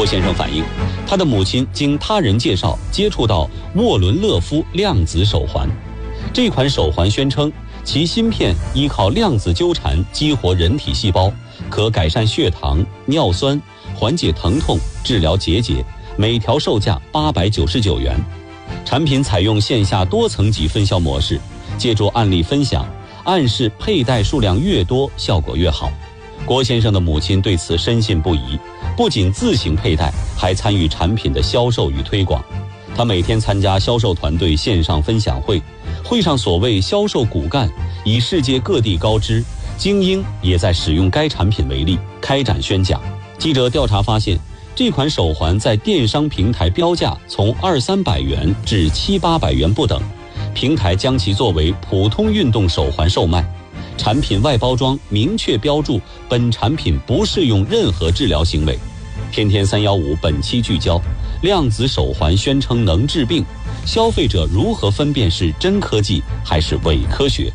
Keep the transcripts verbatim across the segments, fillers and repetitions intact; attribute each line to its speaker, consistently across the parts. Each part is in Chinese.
Speaker 1: 先生反映，他的母亲经他人介绍接触到沃伦勒夫量子手环，这款手环宣称其芯片依靠量子纠缠激活人体细胞，可改善血糖、尿酸，缓解疼痛，治疗结节，每条售价八百九十九元。产品采用线下多层级分销模式，借助案例分享，暗示佩戴数量越多效果越好。郭先生的母亲对此深信不疑，不仅自行佩戴，还参与产品的销售与推广。他每天参加销售团队线上分享会，会上所谓销售骨干以世界各地高知精英也在使用该产品为例，开展宣讲。记者调查发现，这款手环在电商平台标价从二三百元至七八百元不等，平台将其作为普通运动手环售卖。产品外包装明确标注，本产品不适用任何治疗行为。天天三一五本期聚焦，量子手环宣称能治病，消费者如何分辨是真科技还是伪科学？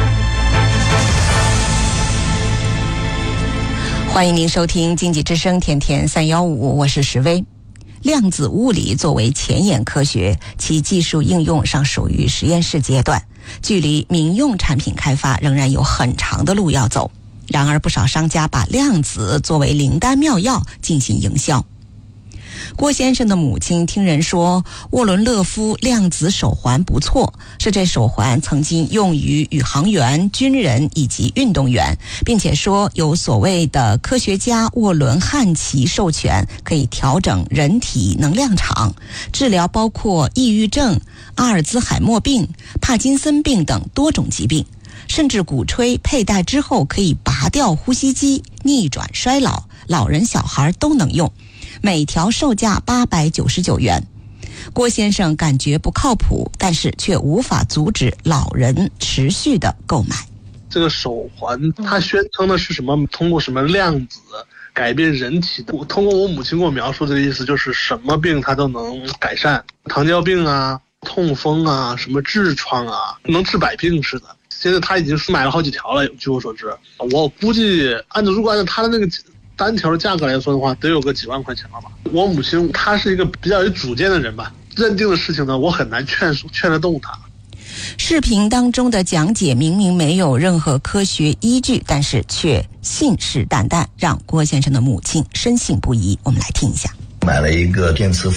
Speaker 2: 欢迎您收听经济之声天天三一五，我是石薇。量子物理作为前沿科学，其技术应用尚属于实验室阶段，距离民用产品开发仍然有很长的路要走。然而不少商家把量子作为灵丹妙药进行营销。郭先生的母亲听人说沃伦勒夫量子手环不错，是这手环曾经用于宇航员、军人以及运动员，并且说有所谓的科学家沃伦汉奇授权，可以调整人体能量场，治疗包括抑郁症、阿尔兹海默病、帕金森病等多种疾病，甚至鼓吹佩戴之后可以拔掉呼吸机，逆转衰老，老人小孩都能用。每条售价八百九十九元。郭先生感觉不靠谱，但是却无法阻止老人持续的购买。
Speaker 3: 这个手环它宣称的是什么？通过什么量子改变人体的？通过我母亲跟我描述这个意思，就是什么病它都能改善，糖尿病啊、痛风啊、什么痔疮啊，能治百病似的。现在他已经买了好几条了，据我所知，我估计按照如果按照他的那个单条的价格来说的话，得有个几万块钱了吧。我母亲她是一个比较有主见的人吧，认定的事情呢，我很难劝劝得动她。
Speaker 2: 视频当中的讲解明明没有任何科学依据，但是却信誓旦旦，让郭先生的母亲深信不疑。我们来听一下。
Speaker 4: 买了一个电磁